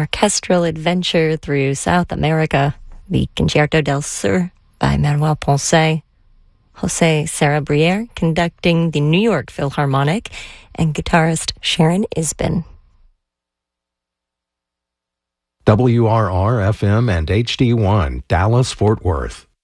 orchestral adventure through South America, the Concerto del Sur by Manuel Ponce, Jose Sarrabriere conducting the New York Philharmonic, and guitarist Sharon Isbin. WRR-FM and HD1, Dallas-Fort Worth.